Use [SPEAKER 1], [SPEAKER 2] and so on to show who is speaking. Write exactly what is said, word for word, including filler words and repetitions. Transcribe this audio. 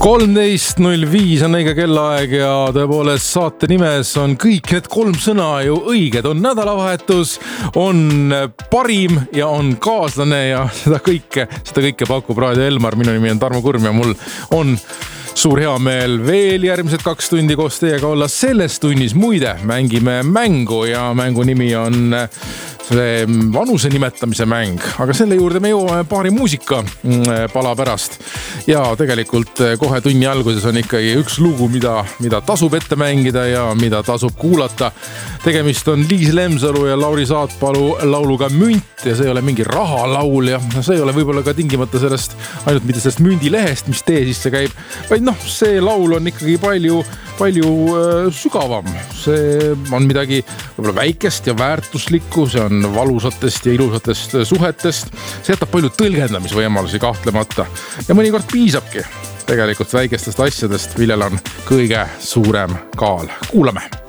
[SPEAKER 1] kolmteist null viis on õige kellaaeg ja tõepoolest saate nimes on kõik need kolm sõna ju õiged. On nädalavahetus, on parim ja on kaaslane ja seda kõike, seda kõike pakub Raadio Elmar. Minu nimi on Tarmo Kurm ja mul on suur hea meel veel järgmised kaks tundi koos teiega olla. Selles tunnis muide mängime mängu ja mängu nimi on see vanuse nimetamise mäng, aga selle juurde me jõuame paari muusika pala pärast. Ja tegelikult kohe tunni alguses on ikkagi üks lugu, mida, mida tasub ette mängida ja mida tasub kuulata. Tegemist on Liis Lemsalu ja Lauri Saatpalu lauluga Münt ja see ei ole mingi rahalaul ja see ei ole võib-olla ka tingimata sellest, ainult mitte sellest mündilehest, mis tee sisse käib, vaid noh, see laul on ikkagi palju, palju äh, sügavam. See on midagi võib-olla väikest ja väärtuslikku, see on valusatest ja ilusatest suhetest. See jätab palju tõlgendamisvõimalusi kahtlemata ja mõnikord piisabki tegelikult väikestest asjadest, millel on kõige suurem kaal. Kuulame!